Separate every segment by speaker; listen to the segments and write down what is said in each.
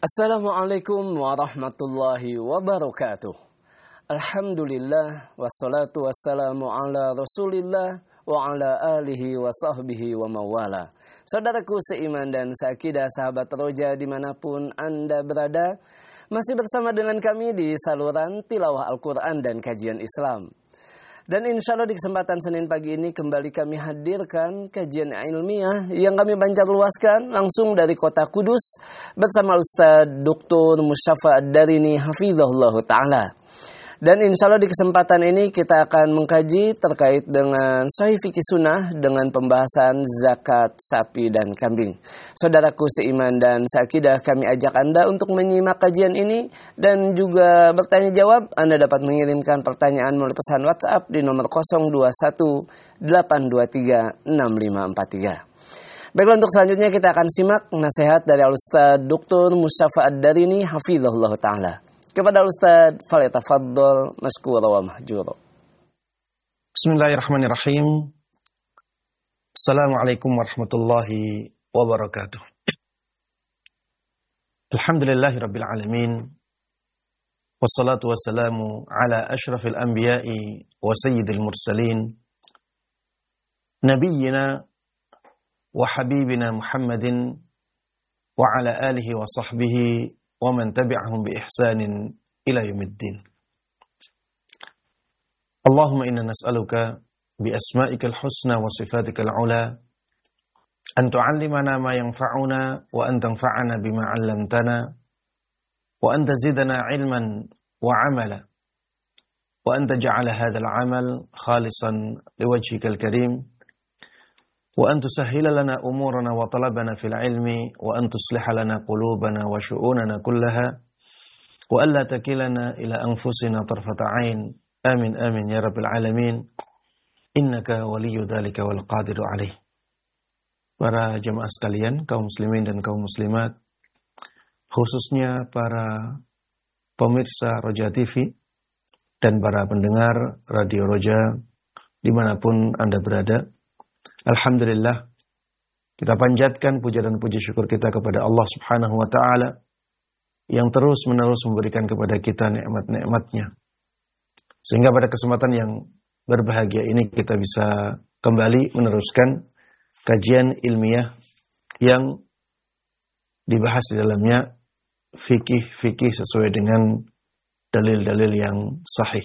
Speaker 1: Assalamualaikum warahmatullahi wabarakatuh. Alhamdulillah wassalatu wassalamu ala Rasulillah wa ala alihi wa sahbihi wa mawala. Saudaraku seiman dan seakidah, sahabat roja dimanapun Anda berada, masih bersama dengan kami di saluran tilawah Al-Quran dan kajian Islam. Dan insya Allah di kesempatan Senin pagi ini kembali kami hadirkan kajian ilmiah yang kami bancar luaskan langsung dari kota Kudus bersama Ustaz Dr. Mustafa Ad-Darini hafizahullah ta'ala. Dan insya Allah di kesempatan ini kita akan mengkaji terkait dengan Sahih Fikih Sunnah dengan pembahasan zakat sapi dan kambing. Saudaraku seiman dan seakidah, kami ajak Anda untuk menyimak kajian ini dan juga bertanya jawab. Anda dapat mengirimkan pertanyaan melalui pesan WhatsApp di nomor 021 823 6543. Baiklah, untuk selanjutnya kita akan simak nasihat dari Al-Ustaz Dr. Mustafa Ad-Darini hafizahullah ta'ala. Kepada Ustaz, falyatafaddal mashkura wa mahjura.
Speaker 2: Bismillahirrahmanirrahim. Assalamualaikum warahmatullahi wabarakatuh. Alhamdulillahirabbil alamin. Wassalatu wassalamu ala asyrafil anbiya'i wa sayyidil mursalin. Nabiyyina wa habibina Muhammadin wa ala alihi wa sahbihi wa man tabi'ahum bi ihsanin ila yaumiddin. Allahumma inna nas'aluka bi asma'ikal husna wa sifatikal ula an tu'allimana ma yanfa'una wa an tanfa'ana bima 'allamtana wa an tazidana 'ilman wa 'amala wa an taj'ala hadzal 'amal khalisan liwajhikal karim wa an tusahhila lana umurana wa talabana fil ilmi wa an tusliha lana qulubana wa syu'unana kullaha wa alla takilana ila anfusina tarfata 'ain. Amin amin ya rabbil alamin. Innaka waliyyu dzalika wal qadiru alaih. Para jemaah sekalian, kaum muslimin dan kaum muslimat, khususnya para pemirsa Roja TV dan para pendengar Radio Roja dimanapun Anda berada, alhamdulillah, kita panjatkan puja dan puji syukur kita kepada Allah Subhanahu wa ta'ala yang terus-menerus memberikan kepada kita nikmat-nikmatnya. Sehingga pada kesempatan yang berbahagia ini kita bisa kembali meneruskan kajian ilmiah yang dibahas di dalamnya fikih-fikih sesuai dengan dalil-dalil yang sahih.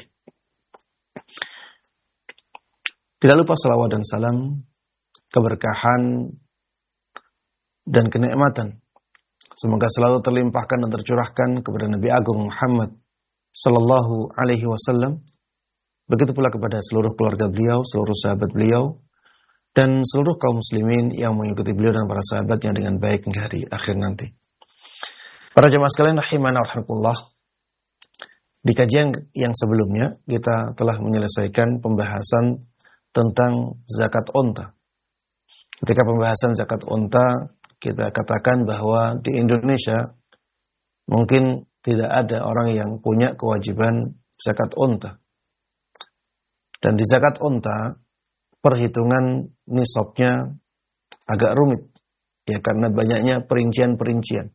Speaker 2: Tidak lupa salawat dan salam, keberkahan dan kenikmatan semoga selalu terlimpahkan dan tercurahkan kepada Nabi Agung Muhammad sallallahu alaihi wasallam, begitu pula kepada seluruh keluarga beliau, seluruh sahabat beliau, dan seluruh kaum muslimin yang mengikuti beliau dan para sahabatnya dengan baik hingga hari akhir nanti. Para jemaah sekalian rahimana rahimakumullah, di kajian yang sebelumnya kita telah menyelesaikan pembahasan tentang zakat unta. Ketika pembahasan zakat unta, kita katakan bahwa di Indonesia mungkin tidak ada orang yang punya kewajiban zakat unta. Dan di zakat unta, perhitungan nisabnya agak rumit, ya, karena banyaknya perincian-perincian.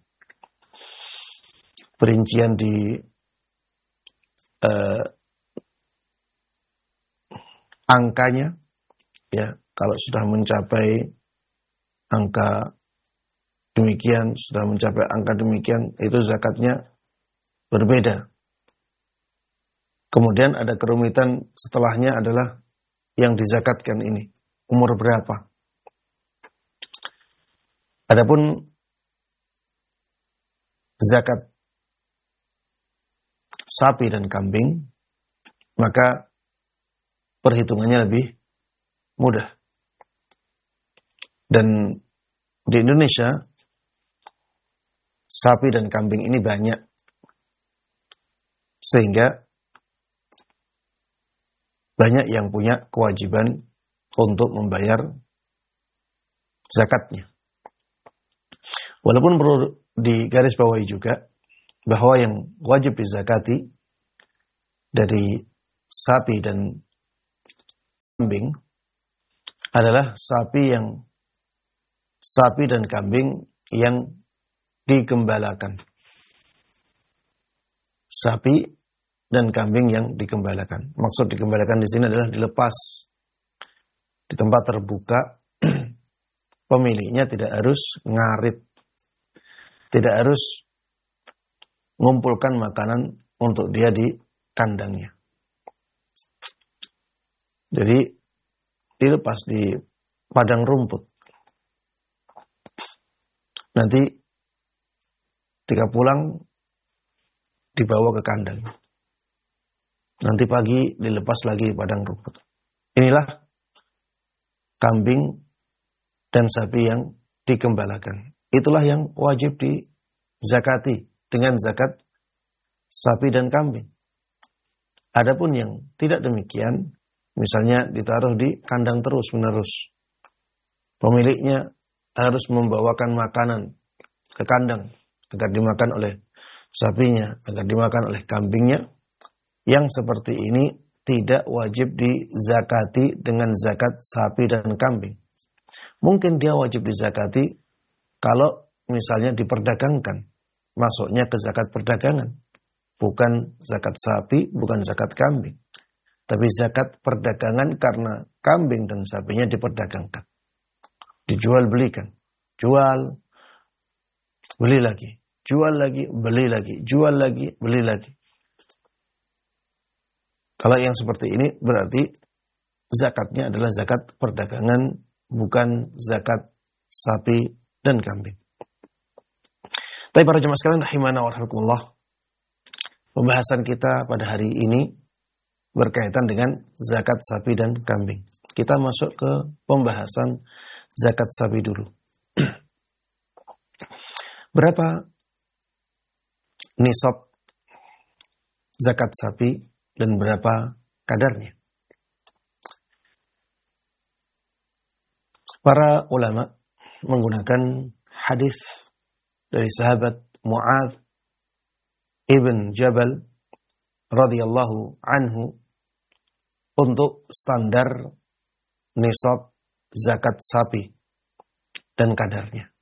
Speaker 2: Perincian di angkanya, ya, kalau sudah mencapai angka demikian, sudah mencapai angka demikian, itu zakatnya berbeda. Kemudian ada kerumitan setelahnya adalah yang dizakatkan ini, umur berapa. Adapun zakat sapi dan kambing, maka perhitungannya lebih mudah. Dan di Indonesia, sapi dan kambing ini banyak, sehingga banyak yang punya kewajiban untuk membayar zakatnya. Walaupun perlu digarisbawahi juga bahwa yang wajib dizakati dari sapi dan kambing adalah sapi dan kambing yang digembalakan. sapi dan kambing yang digembalakan. Maksud digembalakan di sini adalah dilepas di tempat terbuka. Pemiliknya tidak harus ngarit, tidak harus mengumpulkan makanan untuk dia di kandangnya. Jadi dilepas di padang rumput. Nanti ketika pulang dibawa ke kandang. Nanti pagi dilepas lagi di padang rumput. Inilah kambing dan sapi yang digembalakan. Itulah yang wajib dizakati dengan zakat sapi dan kambing. Adapun yang tidak demikian, misalnya ditaruh di kandang terus-menerus, pemiliknya harus membawakan makanan ke kandang agar dimakan oleh sapinya, agar dimakan oleh kambingnya. Yang seperti ini tidak wajib dizakati dengan zakat sapi dan kambing. Mungkin dia wajib dizakati kalau misalnya diperdagangkan, masuknya ke zakat perdagangan. Bukan zakat sapi, bukan zakat kambing. Tapi zakat perdagangan karena kambing dan sapinya diperdagangkan. Dijual belikan. Jual, beli lagi. Jual lagi, beli lagi. Jual lagi, beli lagi. Kalau yang seperti ini berarti zakatnya adalah zakat perdagangan, bukan zakat sapi dan kambing. Tapi para jemaah sekalian rahimana wa rahimakumullah, pembahasan kita pada hari ini berkaitan dengan zakat sapi dan kambing. Kita masuk ke pembahasan zakat sapi dulu. Berapa nisab zakat sapi dan berapa kadarnya? Para ulama menggunakan hadis dari sahabat Mu'adz ibn Jabal radhiyallahu anhu untuk standar nisab zakat sapi dan kadarnya.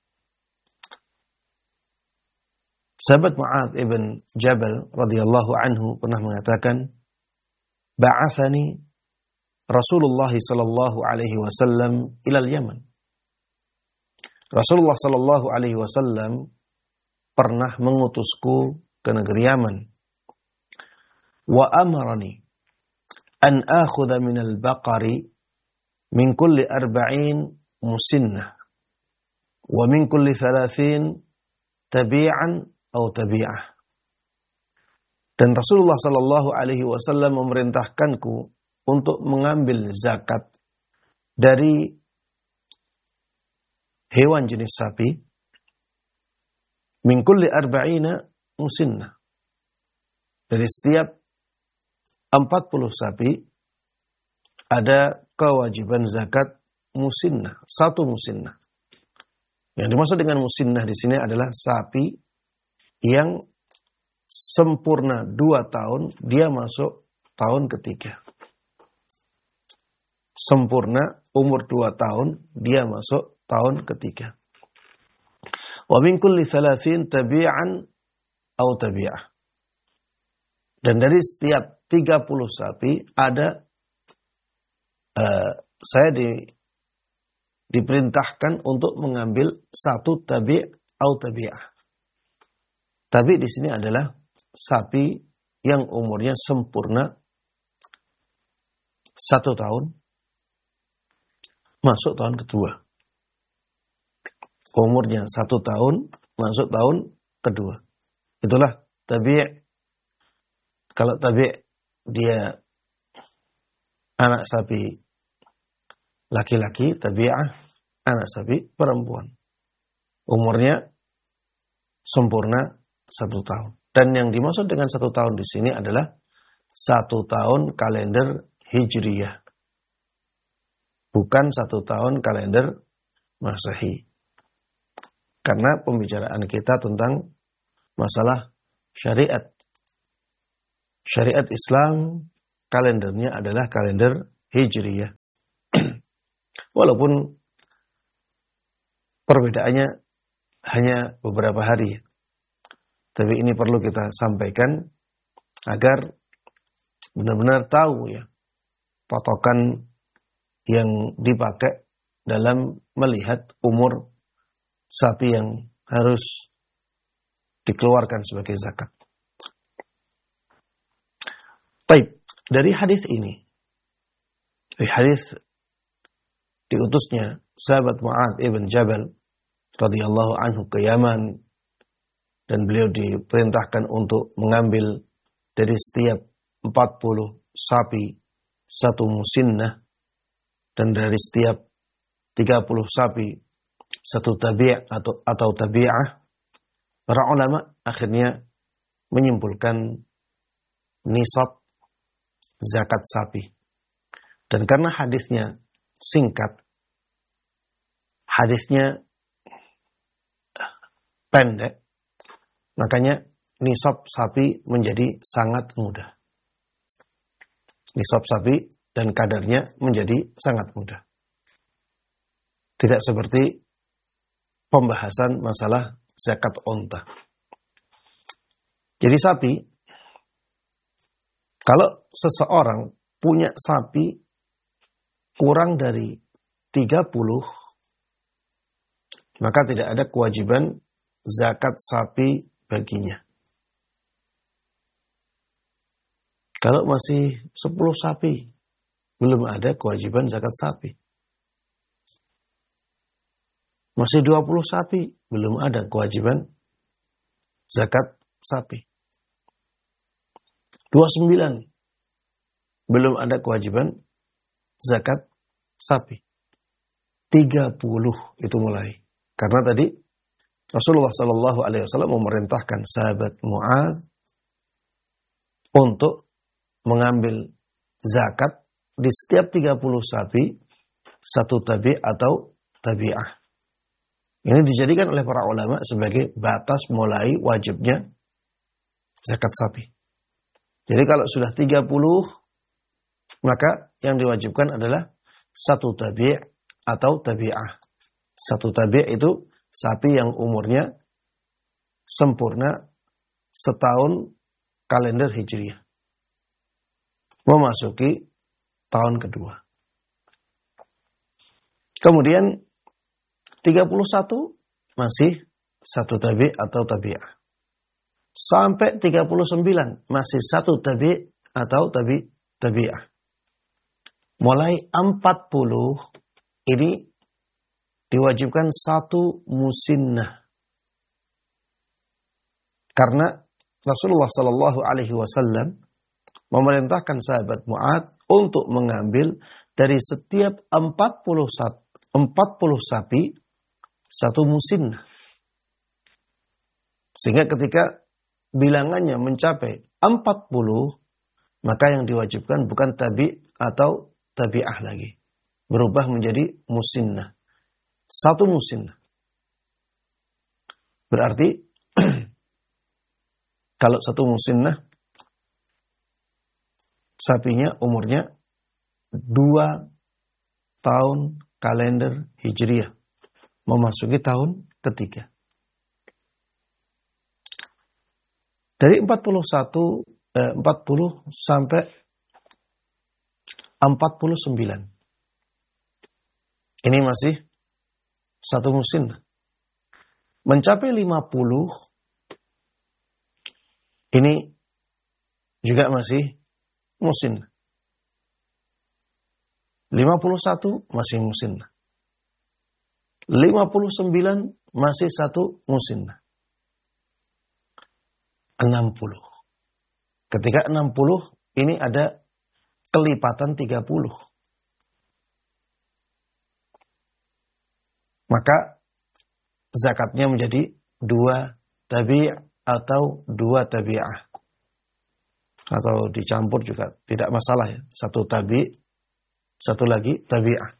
Speaker 2: Sahabat Mu'adz ibn Jabal radhiyallahu anhu pernah mengatakan, ba'athani Rasulullah sallallahu alaihi wasallam ilal Yaman. Rasulullah sallallahu alaihi wasallam pernah mengutusku ke negeri Yaman. Wa amarani an akhudha min al-baqari min kulli 40 musinnah wa min kulli 30 tabi'an atau tabi'ah. Dan Rasulullah sallallahu alaihi wasallam memerintahkanku untuk mengambil zakat dari hewan jenis sapi min kulli 40 musinnah. Dari setiap 40 sapi ada kewajiban zakat musinnah, satu musinnah. Yang dimaksud dengan musinnah di sini adalah sapi yang sempurna 2 tahun, dia masuk tahun ketiga. Sempurna umur 2 tahun, dia masuk tahun ketiga. Wa min kulli 30 tabi'an atau tabi'ah. Dan dari setiap 30 sapi ada saya diperintahkan untuk mengambil satu tabi' atau tabi'ah. Tabi' di sini adalah sapi yang umurnya sempurna 1 tahun, masuk tahun kedua. Umurnya 1 tahun, masuk tahun kedua. Itulah tabi'. Kalau tabi' dia anak sapi laki-laki, tabi'ah anak sapi perempuan. Umurnya sempurna 1 tahun. Dan yang dimaksud dengan 1 tahun di sini adalah 1 tahun kalender Hijriyah. Bukan 1 tahun kalender Masehi. Karena pembicaraan kita tentang masalah syariat. Syariat Islam kalendernya adalah kalender Hijriyah. Walaupun perbedaannya hanya beberapa hari. Tapi ini perlu kita sampaikan agar benar-benar tahu ya patokan yang dipakai dalam melihat umur sapi yang harus dikeluarkan sebagai zakat. Baik, dari hadis ini, dari hadis diutusnya sahabat Mu'adz ibn Jabal radhiyallahu anhu ke Yaman, dan beliau diperintahkan untuk mengambil dari setiap 40 sapi satu musinnah, dan dari setiap 30 sapi satu tabi' atau tabi'ah. Para ulama akhirnya menyimpulkan nisab zakat sapi. Dan karena hadisnya singkat, hadisnya pendek, makanya nisab sapi menjadi sangat mudah. Nisab sapi dan kadarnya menjadi sangat mudah. Tidak seperti pembahasan masalah zakat onta. Jadi sapi, kalau seseorang punya sapi kurang dari 30, maka tidak ada kewajiban zakat sapi baginya. Kalau masih 10 sapi, belum ada kewajiban zakat sapi. Masih 20 sapi, belum ada kewajiban zakat sapi. 29, belum ada kewajiban zakat sapi. 30 itu mulai. Karena tadi Rasulullah SAW memerintahkan sahabat Mu'adz untuk mengambil zakat di setiap 30 sapi satu tabi' atau tabi'ah. Ini dijadikan oleh para ulama sebagai batas mulai wajibnya zakat sapi. Jadi kalau sudah 30, maka yang diwajibkan adalah satu tabi' atau tabi'ah. Satu tabi' itu sapi yang umurnya sempurna setahun kalender Hijriah, memasuki tahun kedua. Kemudian 31 masih satu tabi' atau tabi'ah. Sampai 39 masih satu tabi' atau tabi'ah. Mulai 40 ini diwajibkan satu musinnah. Karena Rasulullah Shallallahu Alaihi Wasallam memerintahkan sahabat Mu'adz untuk mengambil dari setiap 40 sapi satu musinnah. Sehingga ketika bilangannya mencapai 40, maka yang diwajibkan bukan tabi' atau tabi'ah lagi. Berubah menjadi musinnah. Satu musinnah. Berarti kalau satu musinnah, sapinya umurnya 2 tahun kalender Hijriah, memasuki tahun ketiga. Dari 40 sampai 49. Ini masih satu musinnah. Mencapai 50, ini juga masih musinnah. 51 masih musinnah. 59 masih satu musinnah. 60. Ketika 60 ini ada kelipatan 30. Maka zakatnya menjadi 2 tabi' atau 2 tabi'ah. Atau dicampur juga tidak masalah ya. Satu tabi', satu lagi tabi'ah.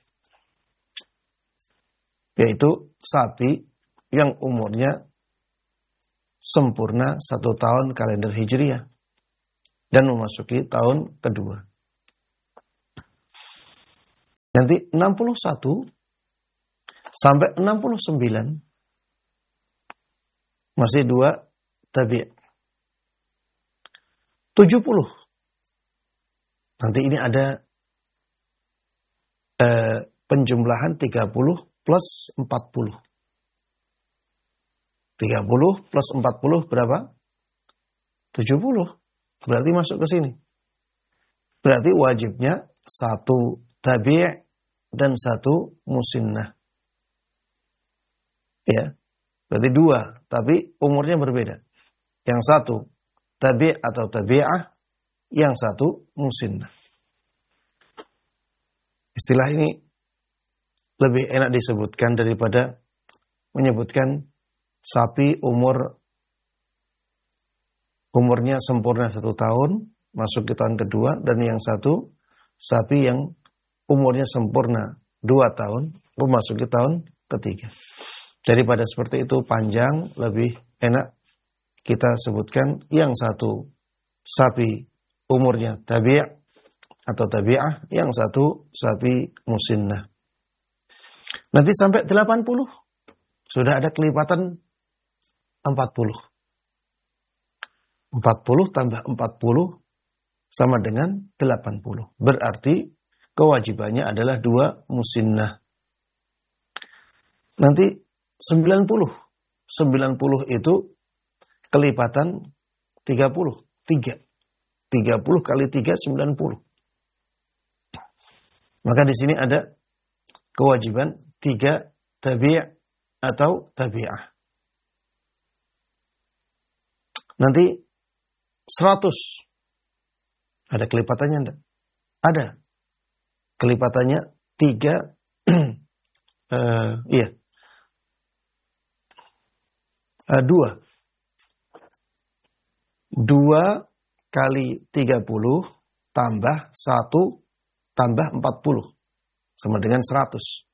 Speaker 2: Yaitu sapi yang umurnya sempurna 1 tahun kalender Hijriah dan memasuki tahun kedua. Nanti 61 sampai 69 masih 2 tabi'. 70. Nanti ini ada penjumlahan 30 plus 40. 30 plus 40 berapa? 70. Berarti masuk ke sini. Berarti wajibnya 1 tabi' dan 1 musinnah. Ya. Berarti 2, tapi umurnya berbeda. Yang 1 tabi' atau tabi'ah, yang 1 musinnah. Istilah ini lebih enak disebutkan daripada menyebutkan sapi umurnya sempurna 1 tahun, masuk ke tahun kedua, dan yang 1 sapi yang umurnya sempurna 2 tahun, masuk ke tahun ketiga. Daripada seperti itu panjang, lebih enak kita sebutkan yang 1 sapi umurnya tabi' atau tabi'ah, yang 1 sapi musinnah. Nanti sampai 80, sudah ada kelipatan 40. 40 tambah 40 sama dengan 80. Berarti kewajibannya adalah 2 musinnah. Nanti 90. 90 itu kelipatan 30. 3. 30 kali 3, 90. Maka di sini ada kewajiban 3 tabi' atau tabi'ah. Nanti 100. Ada kelipatannya enggak? Ada. Kelipatannya 3. Iya. 2 kali 30 tambah 1 tambah 40 sama dengan 100.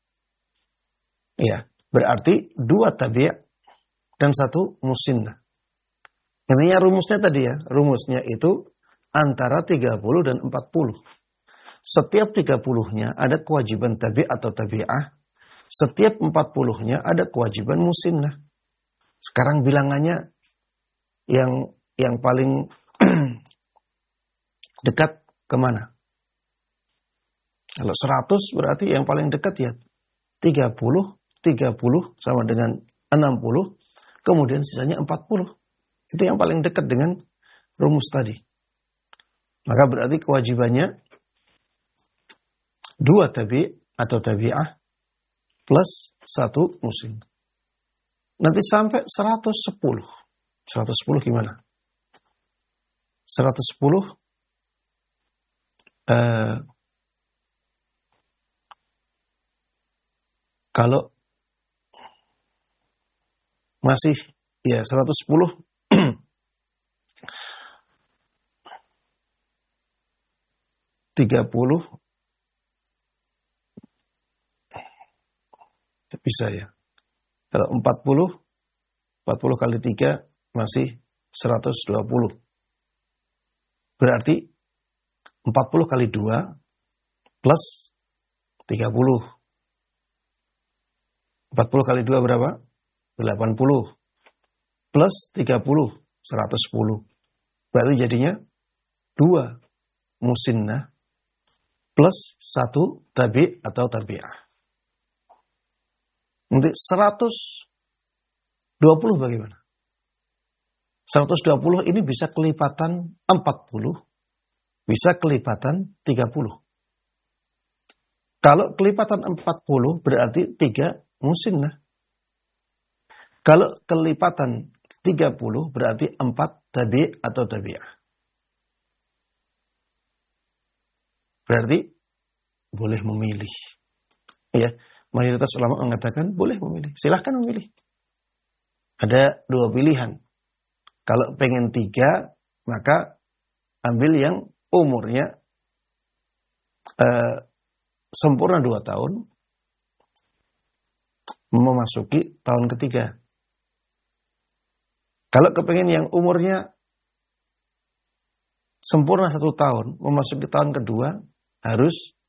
Speaker 2: Iya, berarti 2 tabi' dan 1 musinnah. Intinya rumusnya tadi ya, rumusnya itu antara 30 dan 40. Setiap 30-nya ada kewajiban tabi' atau tabi'ah, setiap 40-nya ada kewajiban musinnah. Sekarang bilangannya yang paling dekat kemana? Kalau 100 berarti yang paling dekat ya 30 sama dengan 60, kemudian sisanya 40. Itu yang paling dekat dengan rumus tadi. Maka berarti kewajibannya 2 tabi' atau tabi'ah plus 1 musinnah. Nanti sampai 110. 110 gimana? 110 kalau masih ya 110 30 bisa ya. Kalau 40 kali 3 masih 120. Berarti 40 kali 2 plus 30. 40 kali 2 berapa? 80. Plus 30, 110. Berarti jadinya 2 musinnah plus 1 tabi' atau tabi'ah. Nanti 120 bagaimana? 120 ini bisa kelipatan 40, bisa kelipatan 30. Kalau kelipatan 40 berarti 3 musinnah. Kalau kelipatan 30 berarti 4 tabi' atau tabi'ah. Berarti boleh memilih. Ya, mayoritas ulama mengatakan boleh memilih. Silahkan memilih. Ada 2 pilihan. Kalau pengen 3, maka ambil yang umurnya sempurna 2 tahun, memasuki tahun ketiga. Kalau kepengen yang umurnya sempurna 1 tahun, memasuki tahun kedua, harus